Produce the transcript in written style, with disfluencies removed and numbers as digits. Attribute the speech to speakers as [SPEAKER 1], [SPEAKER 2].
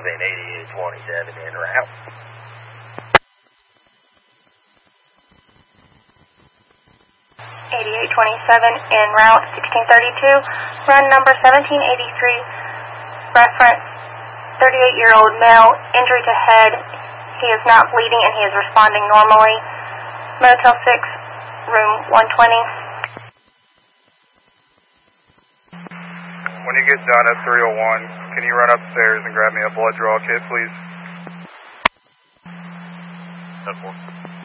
[SPEAKER 1] 8827 en route.
[SPEAKER 2] 8827 en route 1632. Run number 1783. Reference 38-year-old male, injury to head. He is not bleeding and he is responding normally. Motel 6, room 120.
[SPEAKER 3] When you get done at 301, can you run upstairs and grab me a blood draw kit, please?
[SPEAKER 1] 10-4.